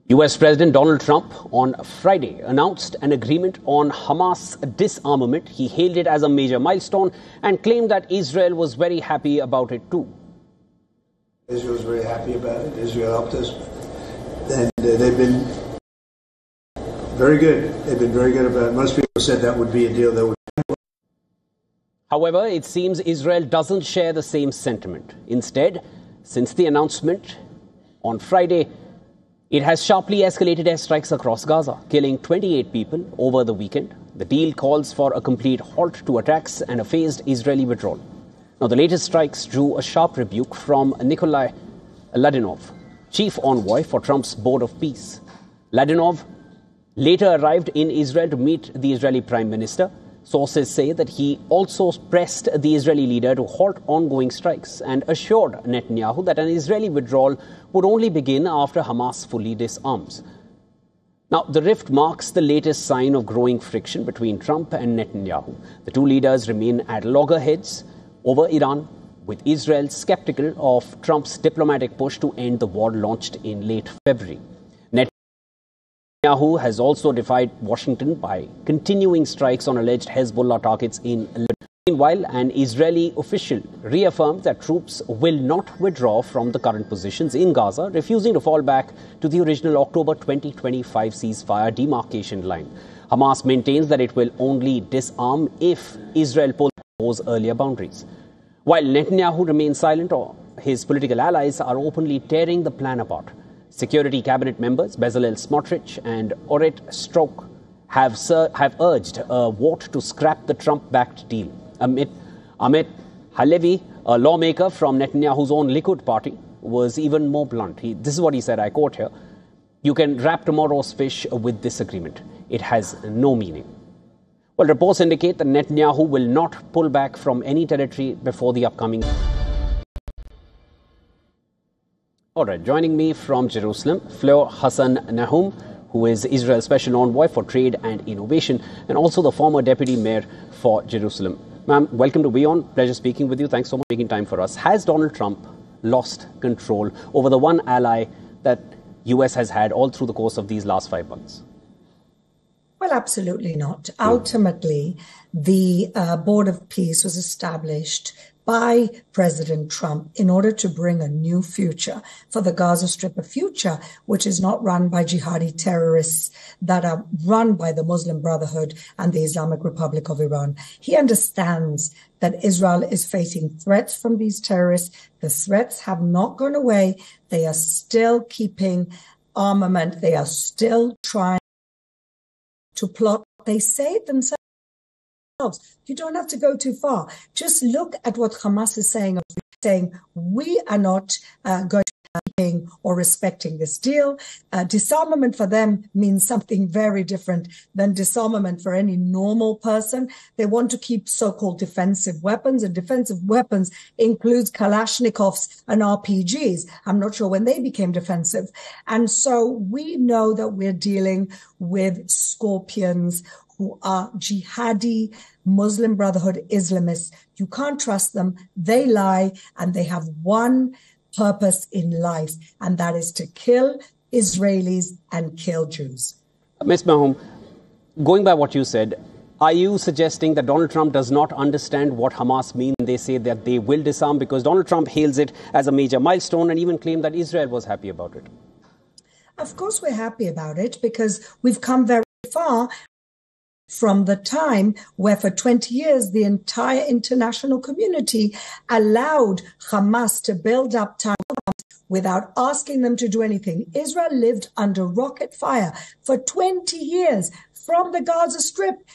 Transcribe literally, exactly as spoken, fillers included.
U S President Donald Trump on Friday announced an agreement on Hamas disarmament. He hailed it as a major milestone and claimed that Israel was very happy about it too. Israel was very happy about it. Israel helped us. And uh, they've been very good. They've been very good about it. Most people said that would be a deal that would. However, it seems Israel doesn't share the same sentiment. Instead, since the announcement on Friday, it has sharply escalated airstrikes across Gaza, killing twenty-eight people over the weekend. The deal calls for a complete halt to attacks and a phased Israeli withdrawal. Now, the latest strikes drew a sharp rebuke from Nikolai Ladinov, chief envoy for Trump's Board of Peace. Ladinov later arrived in Israel to meet the Israeli Prime Minister. Sources say that he also pressed the Israeli leader to halt ongoing strikes and assured Netanyahu that an Israeli withdrawal would only begin after Hamas fully disarms. Now, the rift marks the latest sign of growing friction between Trump and Netanyahu. The two leaders remain at loggerheads over Iran, with Israel skeptical of Trump's diplomatic push to end the war launched in late February. Netanyahu has also defied Washington by continuing strikes on alleged Hezbollah targets in Lebanon. Meanwhile, an Israeli official reaffirmed that troops will not withdraw from the current positions in Gaza, refusing to fall back to the original October twenty twenty-five ceasefire demarcation line. Hamas maintains that it will only disarm if Israel pulls those earlier boundaries. While Netanyahu remains silent, his political allies are openly tearing the plan apart. Security cabinet members Bezalel Smotrich and Oret Strok have, sur- have urged a vote to scrap the Trump-backed deal. Amit, Amit Halevi, a lawmaker from Netanyahu's own Likud party, was even more blunt. He, this is what he said, I quote here, "You can wrap tomorrow's fish with this agreement. It has no meaning." Well, reports indicate that Netanyahu will not pull back from any territory before the upcoming. All right, joining me from Jerusalem, Fleur Hassan Nahum, who is Israel's Special Envoy for Trade and Innovation, and also the former Deputy Mayor for Jerusalem. Ma'am, welcome to WION. Pleasure speaking with you. Thanks so much for making time for us. Has Donald Trump lost control over the one ally that U S has had all through the course of these last five months? Well, absolutely not. Ultimately, the uh, Board of Peace was established by President Trump in order to bring a new future for the Gaza Strip, a future which is not run by jihadi terrorists that are run by the Muslim Brotherhood and the Islamic Republic of Iran. He understands that Israel is facing threats from these terrorists. The threats have not gone away. They are still keeping armament. They are still trying to plot. They say it themselves. You don't have to go too far. Just look at what Hamas is saying, saying we are not uh, going to be or respecting this deal. Uh, disarmament for them means something very different than disarmament for any normal person. They want to keep so-called defensive weapons, and defensive weapons includes Kalashnikovs and R P Gs. I'm not sure when they became defensive. And so we know that we're dealing with scorpions who are jihadi Muslim Brotherhood Islamists. You can't trust them. They lie, and they have one purpose in life, and that is to kill Israelis and kill Jews. Miz Nahum, going by what you said, are you suggesting that Donald Trump does not understand what Hamas means when they say that they will disarm? Because Donald Trump hails it as a major milestone and even claimed that Israel was happy about it. Of course we're happy about it, because we've come very far from the time where for twenty years the entire international community allowed Hamas to build up time without asking them to do anything. Israel lived under rocket fire for twenty years from the Gaza Strip